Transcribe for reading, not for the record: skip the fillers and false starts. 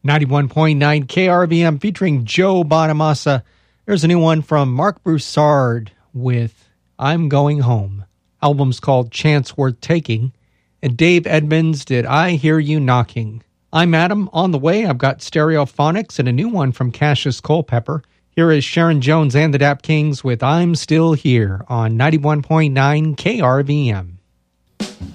91.9 KRVM featuring Joe Bonamassa. There's a new one from Mark Broussard with I'm Going Home. Album's called Chance Worth Taking. And Dave Edmonds did I Hear You Knocking. I'm Adam. On the way, I've got Stereophonics and a new one from Cassius Culpepper. Here is Sharon Jones and the Dap Kings with I'm Still Here on 91.9 KRVM.